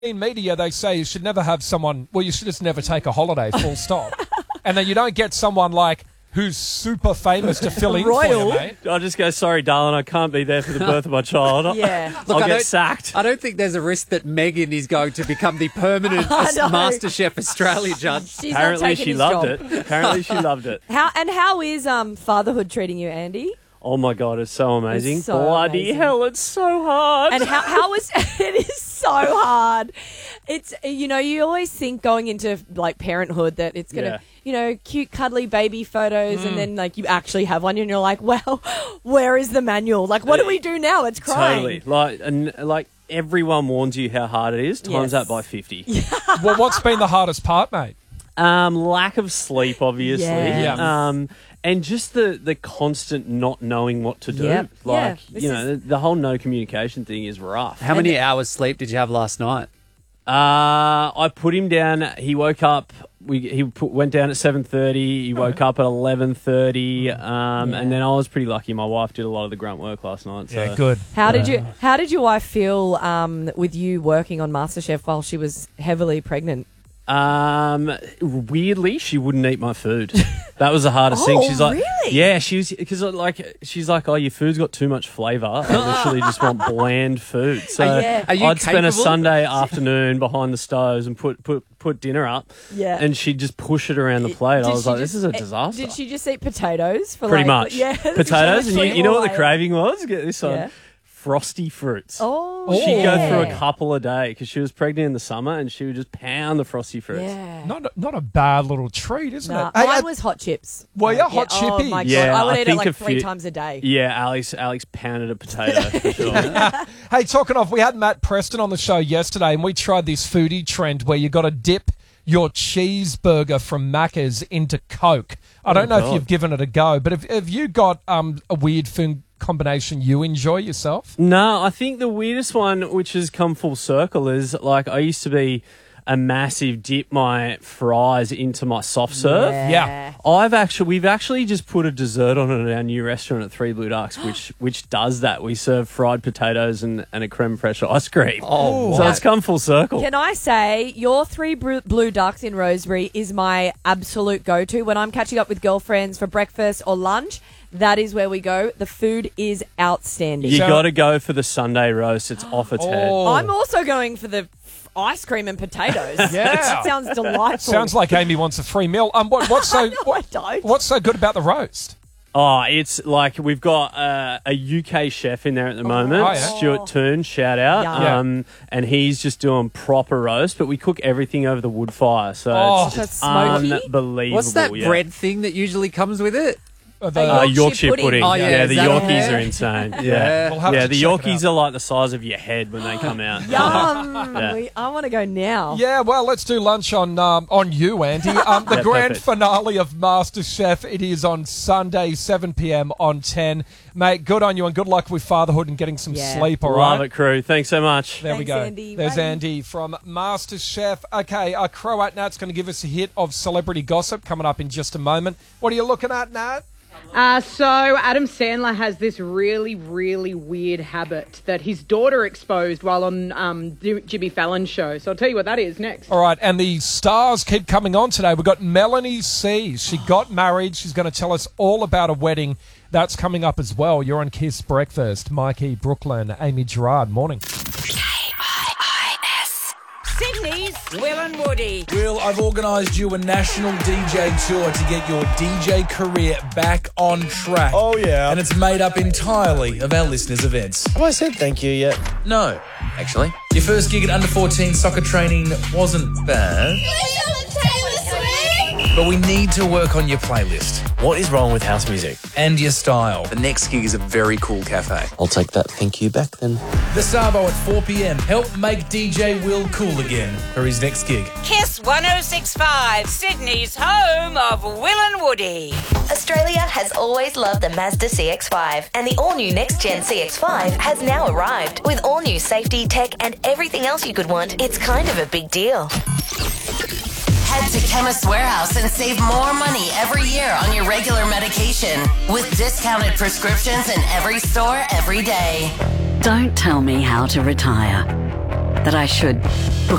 In media, they say you should never have someone, well, you should just never take a holiday, full stop. And then you don't get someone like who's super famous to fill in for you, mate. I'll just go, sorry, darling, I can't be there for the birth of my child. Yeah. I'll get sacked. I don't think there's a risk that Megan is going to become the permanent MasterChef Australia judge. She's Apparently she loved it. Apparently she loved it. How is fatherhood treating you, Andy? Oh my God, it's so amazing. It's so Bloody amazing. hell, it's so hard. And how is it is so hard. It's you always think going into like parenthood that it's gonna cute cuddly baby photos and then like you actually have one and you're like, well, where is the manual? Like what do we do now? It's crying. Totally. Like everyone warns you how hard it is. Times that by 50. Well, what's been the hardest part, mate? Lack of sleep, obviously. Yeah. And just the constant not knowing what to do. Yep. Like, Yeah, the whole no communication thing is rough. How many hours sleep did you have last night? I put him down. He woke up. Went down at 7:30. He woke up at 11:30. And then I was pretty lucky. My wife did a lot of the grunt work last night. So. Yeah, good. How did your wife feel with you working on MasterChef while she was heavily pregnant? Weirdly, she wouldn't eat my food. That was the hardest thing. She's like, really? yeah, she's like, oh, your food's got too much flavour. I literally just want bland food. So Are you I'd spend a capable? Sunday afternoon behind the stoves and put dinner up. Yeah. And she'd just push it around the plate. I was like, this is a disaster. Did she just eat potatoes for Pretty much. Yeah, Potatoes. And you know what the craving was? Get this one. Yeah. Frosty fruits. Oh, She'd yeah. go through a couple a day because she was pregnant in the summer and she would just pound the Frosty fruits. Yeah. Not a bad little treat, isn't Nah, it? Hey, mine was hot chips. Well, yeah, hot Oh chippy. my God. Yeah, I would I eat it think like a 3 few- times a day. Yeah, Alex pounded a potato for sure. Hey, talking of, we had Matt Preston on the show yesterday, and we tried this foodie trend where you got to dip your cheeseburger from Macca's into Coke. I don't know if you've given it a go, but have you got a weird food combination you enjoy yourself? No, I think the weirdest one, which has come full circle, is like I used to be a massive dip my fries into my soft serve. Yeah. We've actually just put a dessert on it at our new restaurant at Three Blue Ducks, which does that. We serve fried potatoes and a creme fraiche ice cream. Oh, so wow. it's come full circle. Can I say your Three Blue Ducks in Rosebery is my absolute go-to when I'm catching up with girlfriends for breakfast or lunch. That is where we go. The food is outstanding. You got to go for the Sunday roast. It's off its head. I'm also going for the ice cream and potatoes. Yeah. That sounds delightful. Sounds like Amy wants a free meal. What's so No, I don't. what's so good about the roast? Oh, it's like we've got a UK chef in there at the moment, Oh, yeah. Stuart Toon, shout out. Yum. And he's just doing proper roast, but we cook everything over the wood fire, so it's That's just smoky? unbelievable. What's that yeah. bread thing that usually comes with it? Yorkshire pudding. Oh, yeah, yeah, is the that Yorkies okay? are insane. Yeah. Yeah, We'll have to the check it Yorkies out. are like the size of your head when they come out. Yum. Yeah. I want to go now. Yeah, well, let's do lunch on you, Andy. The Yeah, grand perfect. finale of MasterChef, it is on Sunday, 7 p.m. on 10. Mate, good on you and good luck with fatherhood and getting some Yeah. sleep, all Love right? it, crew. Thanks so much. There we Thanks, go. Andy. There's Bye. Andy from MasterChef. Okay, Croat Nat's going to give us a hit of celebrity gossip coming up in just a moment. What are you looking at, Nat? So Adam Sandler has this really, really weird habit that his daughter exposed while on Jimmy Fallon's show. So I'll tell you what that is next. All right, and the stars keep coming on today. We've got Melanie C. She got married. She's going to tell us all about a wedding. That's coming up as well. You're on Kiss Breakfast. Mikey, Brooklyn, Amy Gerard. Morning. Sydney's Will and Woody. Will, I've organised you a national DJ tour to get your DJ career back on track. Oh, yeah. And it's made up entirely of our listeners' events. Have I said thank you yet? No, actually. Your first gig at under 14 soccer training wasn't bad, but we need to work on your playlist What is wrong with house music? and your style. The next gig is a very cool cafe. I'll take that thank you back then. The Savo at 4 p.m. Help make DJ Will cool again for his next gig. Kiss 1065, Sydney's home of Will and Woody. Australia has always loved the Mazda CX-5, and the all-new next-gen CX-5 has now arrived. With all-new safety, tech, and everything else you could want, it's kind of a big deal. Head to Chemist Warehouse and save more money every year on your regular medication with discounted prescriptions in every store every day. Don't tell me how to retire. that I should